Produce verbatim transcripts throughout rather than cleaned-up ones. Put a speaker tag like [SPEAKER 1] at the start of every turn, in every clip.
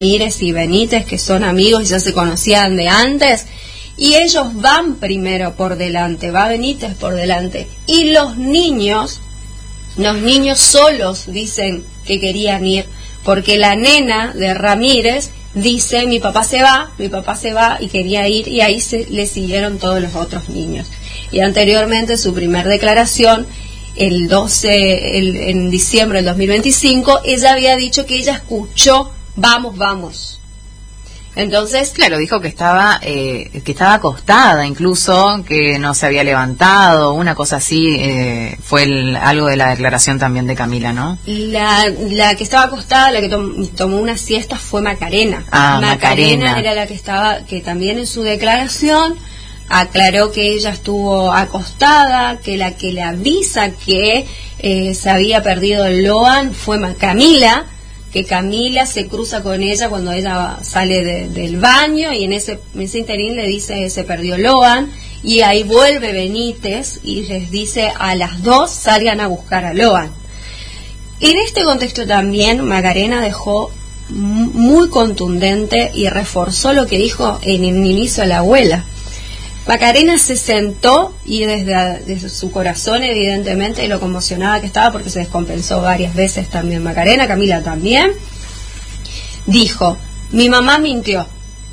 [SPEAKER 1] Ramírez y Benítez, que son amigos y ya se conocían de antes, y ellos van primero por delante, va Benítez por delante, y los niños, los niños solos dicen que querían ir, porque la nena de Ramírez dice, mi papá se va, mi papá se va, y quería ir, y ahí se le siguieron todos los otros niños. Y anteriormente, su primer declaración, el doce, el, en diciembre del dos mil veinticinco, ella había dicho que ella escuchó, vamos, vamos. Entonces,
[SPEAKER 2] claro, dijo que estaba eh, que estaba acostada, incluso que no se había levantado, una cosa así. Eh, fue el, algo de la declaración también de Camila, ¿no?
[SPEAKER 1] La, la que estaba acostada, la que tom, tomó una siesta fue Macarena.
[SPEAKER 2] Ah,
[SPEAKER 1] Macarena,
[SPEAKER 2] Macarena
[SPEAKER 1] era la que estaba, que también en su declaración aclaró que ella estuvo acostada, que la que le avisa que eh, se había perdido el Loan fue Camila, que Camila se cruza con ella cuando ella sale de, del baño, y en ese, en ese interín le dice se perdió Loan, y ahí vuelve Benítez y les dice a las dos salgan a buscar a Loan. En este contexto también Macarena dejó muy contundente y reforzó lo que dijo en el inicio la abuela. Macarena se sentó y desde, desde su corazón, evidentemente, y lo conmocionada que estaba, porque se descompensó varias veces también Macarena, Camila también, dijo, mi mamá mintió,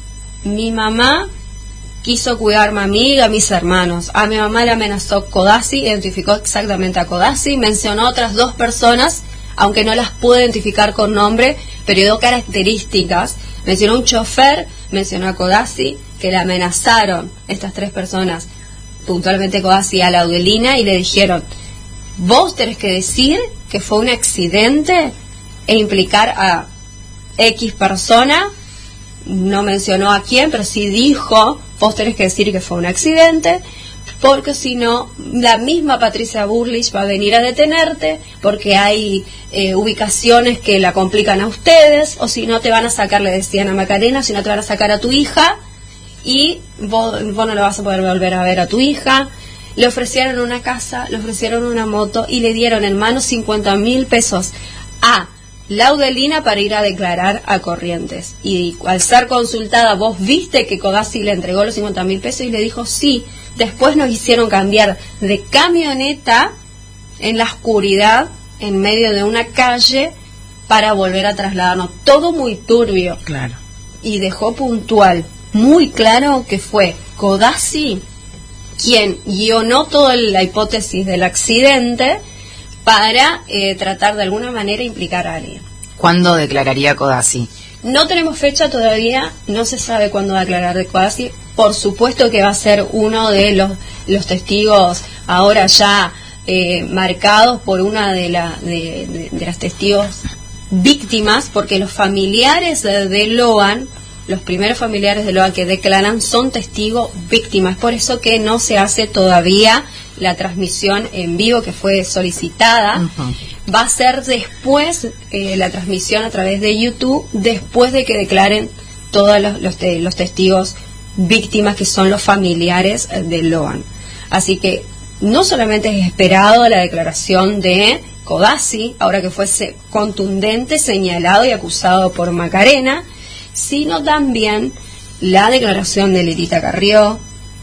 [SPEAKER 1] mi mamá quiso cuidarme a mí y a mis hermanos, a mi mamá le amenazó Codazzi, identificó exactamente a Codazzi, mencionó otras dos personas, aunque no las pude identificar con nombre, pero dio características, mencionó un chofer, mencionó a Codazzi, que le amenazaron estas tres personas, puntualmente Codazzi, a la Audelina, y le dijeron, vos tenés que decir que fue un accidente e implicar a X persona, no mencionó a quién, pero sí dijo, vos tenés que decir que fue un accidente, porque si no, la misma Patricia Bullrich va a venir a detenerte, porque hay eh, ubicaciones que la complican a ustedes, o si no te van a sacar, le decían a Macarena, si no te van a sacar a tu hija, y vos, vos no lo vas a poder volver a ver a tu hija. Le ofrecieron una casa, le ofrecieron una moto y le dieron en mano cincuenta mil pesos a Laudelina para ir a declarar a Corrientes. Y al ser consultada, vos viste que Codazzi le entregó los cincuenta mil pesos, y le dijo sí. Después nos hicieron cambiar de camioneta en la oscuridad, en medio de una calle, para volver a trasladarnos. Todo muy turbio.
[SPEAKER 2] Claro.
[SPEAKER 1] Y dejó puntual, muy claro, que fue Codazzi quien guionó toda la hipótesis del accidente para eh, tratar de alguna manera implicar a alguien.
[SPEAKER 2] ¿Cuándo declararía Codazzi?
[SPEAKER 1] No tenemos fecha todavía, no se sabe cuándo va a declarar de Codazzi. Por supuesto que va a ser uno de los, los testigos ahora ya eh, marcados por una de, la, de, de, de las testigos víctimas, porque los familiares de, de Loan, los primeros familiares de Loan que declaran son testigos víctimas. Por eso que no se hace todavía la transmisión en vivo que fue solicitada. Uh-huh. Va a ser después eh, la transmisión a través de YouTube, después de que declaren todos los, los, te, los testigos víctimas, que son los familiares de Loan. Así que no solamente es esperado la declaración de Codazzi, ahora que fuese contundente, señalado y acusado por Macarena, sino también la declaración de Letita Carrió,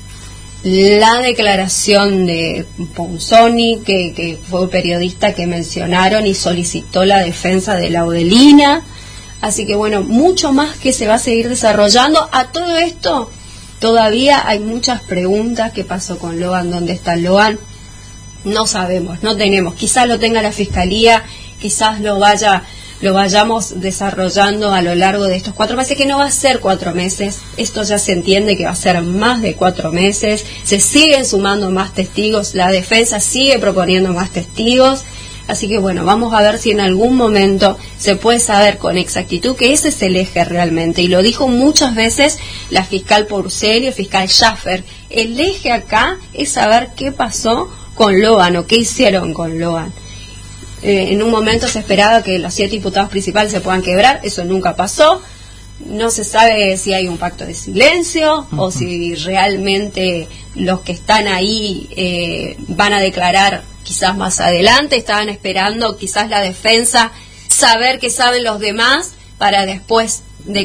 [SPEAKER 1] la declaración de Ponzoni, que, que fue un periodista que mencionaron y solicitó la defensa de Laudelina. Así que bueno, mucho más que se va a seguir desarrollando. A todo esto todavía hay muchas preguntas. ¿Qué pasó con Loan? ¿Dónde está Loan? No sabemos, no tenemos. Quizás lo tenga la Fiscalía, quizás lo vaya lo vayamos desarrollando a lo largo de estos cuatro meses, que no va a ser cuatro meses, esto ya se entiende que va a ser más de cuatro meses, se siguen sumando más testigos, la defensa sigue proponiendo más testigos, así que bueno, vamos a ver si en algún momento se puede saber con exactitud que ese es el eje realmente, y lo dijo muchas veces la fiscal Porcel y el fiscal Schaffer, el eje acá es saber qué pasó con Loan o qué hicieron con Loan. Eh, en un momento se esperaba que los siete diputados principales se puedan quebrar, eso nunca pasó, no se sabe si hay un pacto de silencio uh-huh. o si realmente los que están ahí eh, van a declarar quizás más adelante, estaban esperando quizás la defensa, saber qué saben los demás para después